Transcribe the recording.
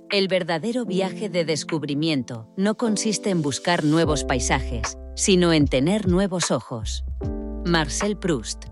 El verdadero viaje de descubrimiento no consiste en buscar nuevos paisajes, sino en tener nuevos ojos. Marcel Proust.